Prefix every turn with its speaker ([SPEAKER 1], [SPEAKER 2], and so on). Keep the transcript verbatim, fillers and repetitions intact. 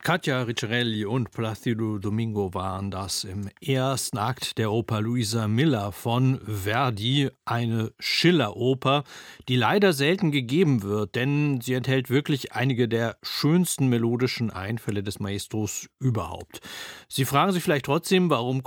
[SPEAKER 1] Katja Ricciarelli und Plácido Domingo waren das im ersten Akt der Oper Luisa Miller von Verdi, eine Schiller-Oper, die leider selten gegeben wird, denn sie enthält wirklich einige der schönsten melodischen Einfälle des Maestros überhaupt. Sie fragen sich vielleicht trotzdem, warum